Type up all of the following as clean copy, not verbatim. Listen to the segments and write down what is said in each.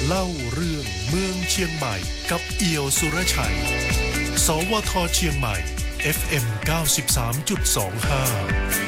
เล่าเรื่องเมืองเชียงใหม่กับเอี่ยวสุรชัยสวทเชียงใหม่ FM 93.25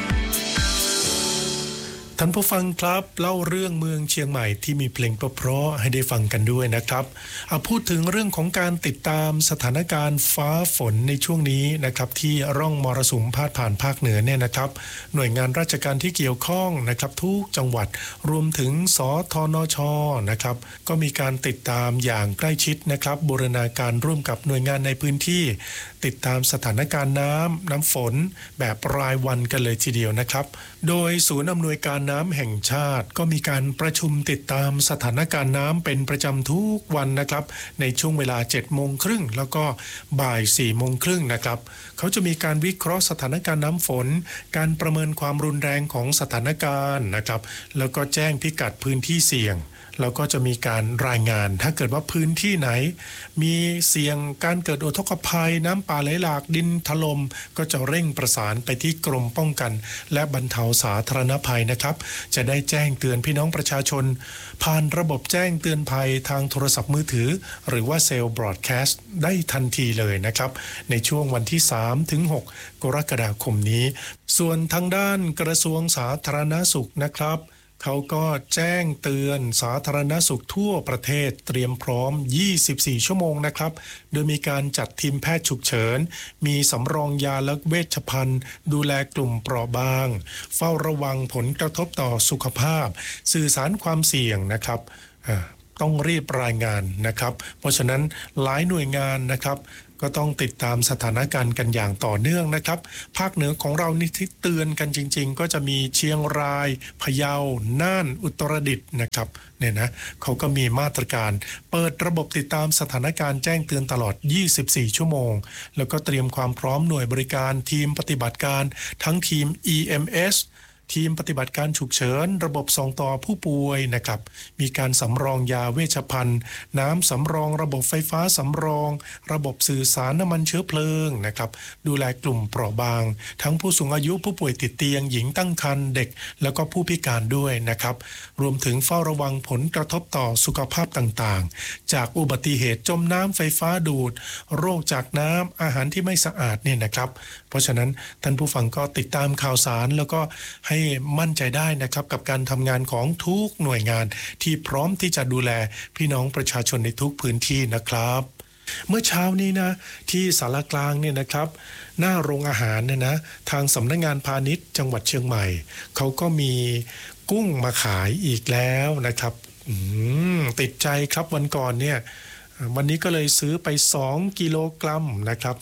ท่านผู้ฟังครับเล่าเรื่องเมืองเชียงใหม่ที่มีเพลงเพราะๆให้ได้ฟังกันด้วยนะครับพูดถึงเรื่องของการติดตามสถานการณ์ฟ้าฝนในช่วงนี้นะครับที่ร่องมรสุมพาดผ่านภาคเหนือเนี่ยนะครับหน่วยงานราชการที่เกี่ยวข้องนะครับทุกจังหวัดรวมถึงสธนช.นะครับก็มีการติดตามอย่างใกล้ชิดนะครับบูรณาการร่วมกับหน่วยงานในพื้นที่ติดตามสถานการณ์น้ำฝนแบบรายวันกันเลยทีเดียวนะครับโดยศูนย์อำนวยการน้ำแห่งชาติก็มีการประชุมติดตามสถานการณ์น้ำเป็นประจำทุกวันนะครับในช่วงเวลา 7:30 น.แล้วก็บ่าย 4:30 น.นะครับเขาจะมีการวิเคราะห์สถานการณ์น้ำฝนการประเมินความรุนแรงของสถานการณ์นะครับแล้วก็แจ้งพิกัดพื้นที่เสี่ยงแล้วก็จะมีการรายงานถ้าเกิดว่าพื้นที่ไหนมีเสี่ยงการเกิดอุทกภัยน้ำป่าไหลหลากดินถล่มก็จะเร่งประสานไปที่กรมป้องกันและบรรเทาสาธารณภัยนะครับจะได้แจ้งเตือนพี่น้องประชาชนผ่านระบบแจ้งเตือนภัยทางโทรศัพท์มือถือหรือว่าเซลล์บรอดแคสต์ได้ทันทีเลยนะครับในช่วงวันที่ 3-6 กรกฎาคมนี้ส่วนทางด้านกระทรวงสาธารณสุขนะครับเขาก็แจ้งเตือนสาธารณสุขทั่วประเทศเตรียมพร้อม24ชั่วโมงนะครับโดยมีการจัดทีมแพทย์ฉุกเฉินมีสำรองยาและเวชภัณฑ์ดูแลกลุ่มเปราะบางเฝ้าระวังผลกระทบต่อสุขภาพสื่อสารความเสี่ยงนะครับต้องรีบรายงานนะครับเพราะฉะนั้นหลายหน่วยงานนะครับก็ต้องติดตามสถานการณ์กันอย่างต่อเนื่องนะครับภาคเหนือของเรานี่ที่เตือนกันจริงๆก็จะมีเชียงรายพะเยาน่านอุตรดิตถ์นะครับเนี่ยนะเขาก็มีมาตรการเปิดระบบติดตามสถานการณ์แจ้งเตือนตลอด24ชั่วโมงแล้วก็เตรียมความพร้อมหน่วยบริการทีมปฏิบัติการทั้งทีม EMSทีมปฏิบัติการฉุกเฉินระบบส่งต่อผู้ป่วยนะครับมีการสำรองยาเวชภัณฑ์น้ำสำรองระบบไฟฟ้าสำรองระบบสื่อสารน้ำมันเชื้อเพลิงนะครับดูแลกลุ่มเปราะบางทั้งผู้สูงอายุผู้ป่วยติดเตียงหญิงตั้งครรภ์เด็กแล้วก็ผู้พิการด้วยนะครับรวมถึงเฝ้าระวังผลกระทบต่อสุขภาพต่างๆจากอุบัติเหตุจมน้ำไฟฟ้าดูดโรคจากน้ำอาหารที่ไม่สะอาดเนี่ยนะครับเพราะฉะนั้นท่านผู้ฟังก็ติดตามข่าวสารแล้วก็ให้มั่นใจได้นะครับกับการทำงานของทุกหน่วยงานที่พร้อมที่จะดูแลพี่น้องประชาชนในทุกพื้นที่นะครับเมื่อเช้านี้นะที่ศาลากลางเนี่ยนะครับหน้าโรงอาหารเนี่ยนะทางสำนักงานพาณิชย์จังหวัดเชียงใหม่เขาก็มีกุ้งมาขายอีกแล้วนะครับติดใจครับวันก่อนเนี่ยวันนี้ก็เลยซื้อไป2 กิโลกรัมนะครับ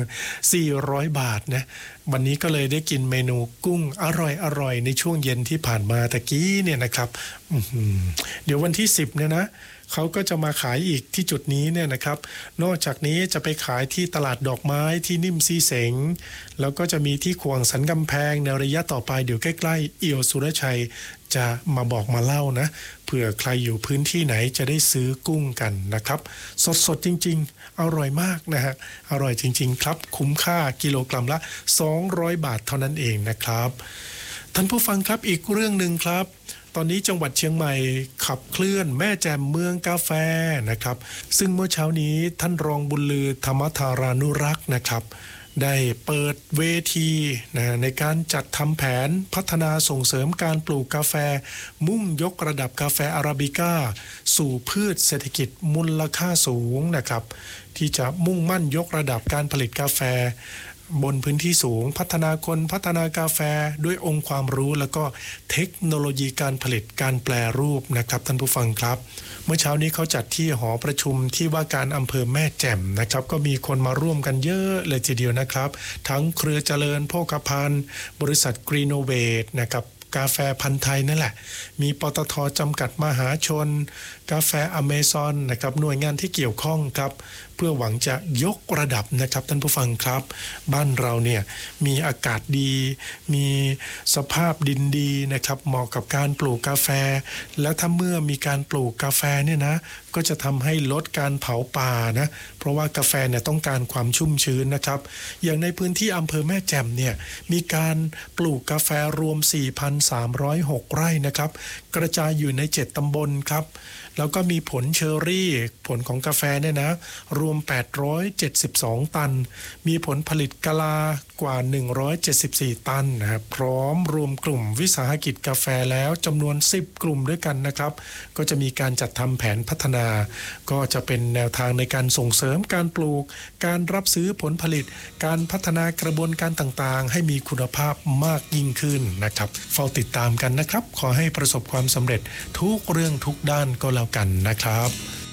400 บาทนะวันนี้ก็เลยได้กินเมนูกุ้งอร่อยในช่วงเย็นที่ผ่านมาตะกี้เนี่ยนะครับเดี๋ยววันที่10เนี่ยนะเขาก็จะมาขายอีกที่จุดนี้เนี่ยนะครับนอกจากนี้จะไปขายที่ตลาดดอกไม้ที่นิ่มซีเสงแล้วก็จะมีที่ขวงสันกำแพงในระยะต่อไปเดี๋ยวใกล้ๆเอี่ยวสุรชัยจะมาบอกมาเล่านะเผื่อใครอยู่พื้นที่ไหนจะได้ซื้อกุ้งกันนะครับสดๆจริงๆอร่อยมากนะฮะอร่อยจริงๆครับคุ้มค่ากิโลกรัมละ200 บาทเท่านั้นเองนะครับท่านผู้ฟังครับอีกเรื่องนึงครับตอนนี้จังหวัดเชียงใหม่ขับเคลื่อนแม่แจ่มเมืองกาแฟนะครับซึ่งเมื่อเช้านี้ท่านรองบุญลือธรรมธารานุรักษ์นะครับได้เปิดเวทีในการจัดทำแผนพัฒนาส่งเสริมการปลูกกาแฟมุ่งยกระดับกาแฟอาราบิก้าสู่พืชเศรษฐกิจมูลค่าสูงนะครับที่จะมุ่งมั่นยกระดับการผลิตกาแฟบนพื้นที่สูงพัฒนาคนพัฒนากาแฟด้วยองค์ความรู้แล้วก็เทคโนโลยีการผลิตการแปรรูปนะครับท่านผู้ฟังครับเมื่อเช้านี้เขาจัดที่หอประชุมที่ว่าการอำเภอแม่แจ่มนะครับก็มีคนมาร่วมกันเยอะเลยทีเดียวนะครับทั้งเครือเจริญโภคภัณฑ์บริษัทกรีโนเวทนะครับกาแฟพันธุ์ไทยนั่นแหละมีปตท.จำกัดมหาชนกาแฟอเมซอนนะครับหน่วยงานที่เกี่ยวข้องครับเพื่อหวังจะยกระดับนะครับท่านผู้ฟังครับบ้านเราเนี่ยมีอากาศดีมีสภาพดินดีนะครับเหมาะกับการปลูกกาแฟแล้วถ้าเมื่อมีการปลูกกาแฟเนี่ยนะก็จะทำให้ลดการเผาป่านะเพราะว่ากาแฟเนี่ยต้องการความชุ่มชื้นนะครับอย่างในพื้นที่อำเภอแม่แจ่มเนี่ยมีการปลูกกาแฟรวม 306 ไร่นะครับกระจายอยู่ใน7ตำบลครับแล้วก็มีผลเชอร์รี่ผลของกาแฟเนี่ยนะรวม872ตันมีผลผลิตกะลากว่า174ตันนะครับพร้อมรวมกลุ่มวิสาหกิจกาแฟแล้วจำนวน10กลุ่มด้วยกันนะครับก็จะมีการจัดทำแผนพัฒนาก็จะเป็นแนวทางในการส่งเสริมการปลูกการรับซื้อผลผลิตการพัฒนากระบวนการต่างๆให้มีคุณภาพมากยิ่งขึ้นนะครับเฝ้าติดตามกันนะครับขอให้ประสบความสำเร็จทุกเรื่องทุกด้านก็แล้วกันนะครับ